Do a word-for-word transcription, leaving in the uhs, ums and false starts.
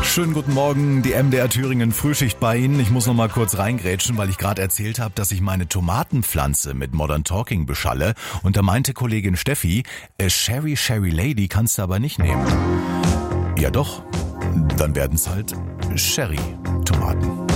Schönen guten Morgen, die M D R Thüringen Frühschicht bei Ihnen. Ich muss noch mal kurz reingrätschen, weil ich gerade erzählt habe, dass ich meine Tomatenpflanze mit Modern Talking beschalle. Und da meinte Kollegin Steffi, äh, Sherry Sherry Lady kannst du aber nicht nehmen. Ja doch, dann werden's halt Sherry Tomaten.